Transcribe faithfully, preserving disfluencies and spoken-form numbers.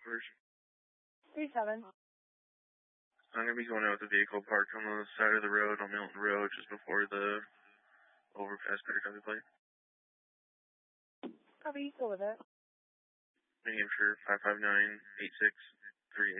numbers? three seven. I'm going to be going out with the vehicle parked on the side of the road on Milton Road just before the overpass. Better copy plate. Copy, go with it. New Hampshire five five nine eight six three eight.